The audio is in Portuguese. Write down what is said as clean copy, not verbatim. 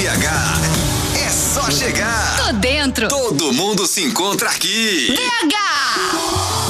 BH. É só chegar. Tô dentro. Todo mundo se encontra aqui. BH!